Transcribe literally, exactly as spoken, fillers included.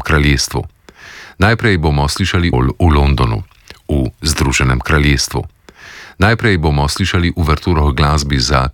kraljestvu. Najprej bomo slišali v Londonu, v Združenem kraljestvu. Najprej bomo slišali uverturo glasbi za